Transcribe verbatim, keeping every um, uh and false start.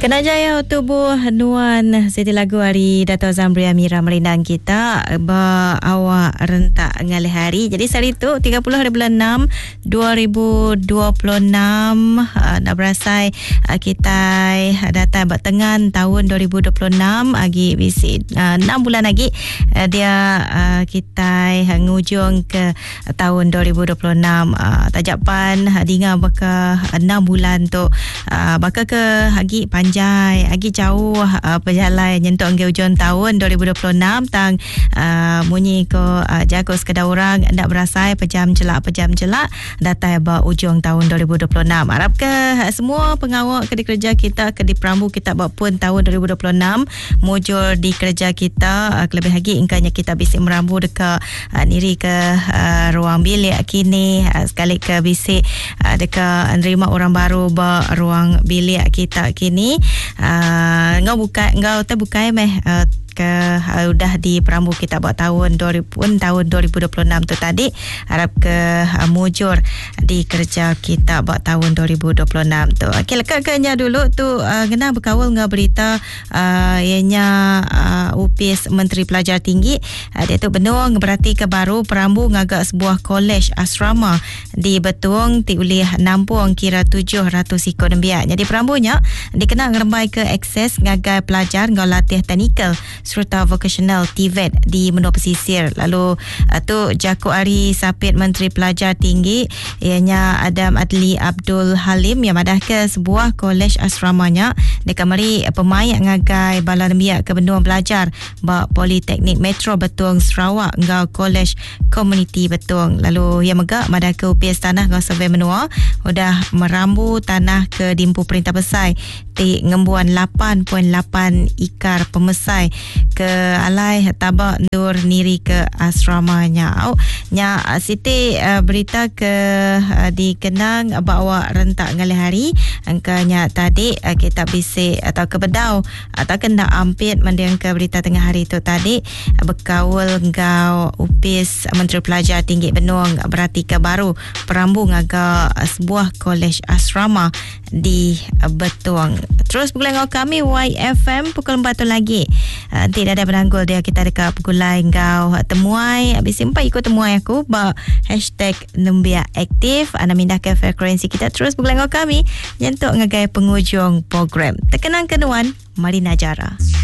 Kenajaya tubuh Nuan Siti Lagu hari Dato' Zamri Amira merindang kita ba awak rentak ngalih hari. Jadi hari tu tiga puluh hari bulan enam dua ribu dua puluh enam uh, nak berasai uh, kita datang bertengan tahun dua ribu dua puluh enam lagi bisi uh, enam bulan lagi uh, dia uh, kita ngujung ke uh, tahun dua ribu dua puluh enam uh, tajapan uh, dinga baka enam bulan tu uh, baka ke hagi panjang Jai, agi jauh uh, perjalanan nyentuh ke hujung tahun dua ribu dua puluh enam tang uh, munyi ko uh, jago sekedar orang nak berasai pejam celak pejam celak datang ba hujung tahun dua ribu dua puluh enam. Harap ke uh, semua pengawal ke di kerja kita ke di perambu kita buat pun tahun dua ribu dua puluh enam mujur di kerja kita uh, lebih lagi ingkanya kita bisik merambu dekat uh, niri ke uh, ruang bilik kini uh, sekali ke bisik uh, dekat nerima orang baru ba ruang bilik kita kini. Uh, ngau buka ngau terbuka meh uh, ke uh, udah di perambu kita buat tahun dua ribu tahun dua ribu dua puluh enam tu tadi. Harap ke uh, mujur di kerja kita buat tahun dua ribu dua puluh enam tu. Okey, lekaknya dulu tu uh, kena berkawal ngau berita uh, ianya uh, U P S Menteri Pelajar Tinggi uh, dia tu benung berarti ke baru perambu ngagak sebuah kolej asrama di Betuang ti ulih nampung kira tujuh ratus ikut nembiak. Jadi perambunya dikenal ngerembai ke akses ngagai pelajar ngau latih teknikal serta vocational T V E T di Menua Pesisir. Lalu uh, tu Jakut Ari Sapit Menteri Pelajar Tinggi ianya Adam Adli Abdul Halim yang madah ke sebuah kolej asramanya dekat mari pemain ngagai bala nembiak ke benua belajar ba Politeknik Metro Betuang Sarawak ngau kolej Komuniti Betuang. Lalu yang megak madah ke U P S Tanah ngau Survey Menua udah merambu tanah ke Dimpu Perintah Besar ti ngembuan lapan perpuluhan lapan ikar pemesai ke alai tabak nur niri ke asramanya. Au nya Siti uh, berita ke uh, dikenang bawa rentak ngalih hari angkanya tadi uh, kita bisik atau ke bedau atau kena ampit mendiang ke berita tengah hari tu tadi uh, berkawal ngau U P S Menteri Pelajar Tinggi Benuang berarti ke baru perambu ngaga uh, sebuah kolej asrama di uh, Betuang. Terus pukul ngau kami Y F M pukul empat tu lagi. Uh, tidak ada penanggul dia kita dekat pukul lain ngau temuai habis simpai ikut temuai aku ba hashtag Nembia Aktif anda mindah ke frekuensi kita. Terus pukul ngau kami nyentuk ngagai pengujung program. Terkenang kenuan Marina Jara.